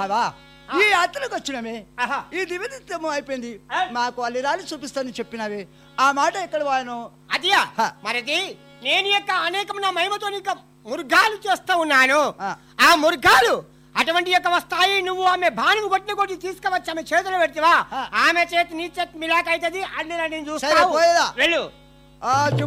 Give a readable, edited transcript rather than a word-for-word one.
బావా ఈ యాత్రకు వచ్చినమే ఈ దివ్యనిత్యము అయిపోయింది మాకు అల్లిరాలి చూపిస్తానని చెప్పినవే ఆ మాట ఎక్కడ వాయను అదియా మరిది నేను యొక్క అనేకమైన మహిమతో నీకు మురుగాలు చేస్తా ఉన్నాను ఆ మురుగాలు అటువంటి యొక్క వస్తాయి నువ్వు ఆమె బాణం కొట్టిన కొట్టి తీసుకువచ్చి ఆమె చేతిలో పెడతావా ఆమె చేతి నీ చేతి మిలాక్ అవుతుంది అన్ని నేను చూస్తావు వెళ్ళు